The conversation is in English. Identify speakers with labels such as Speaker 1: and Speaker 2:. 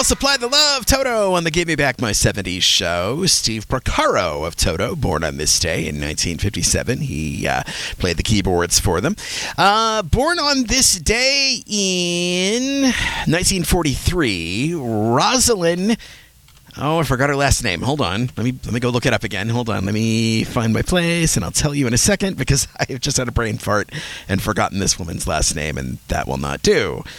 Speaker 1: I'll Supply the Love, Toto on the Give Me Back My 70s show. Steve Porcaro of Toto, born on this day in 1957. He played the keyboards for them. Born on this day in 1943, Rosalind... Oh, I forgot her last name. Hold on. Let me go look it up again. Hold on. Let me find my place, and I'll tell you in a second, because I have just had a brain fart and forgotten this woman's last name, and that will not do.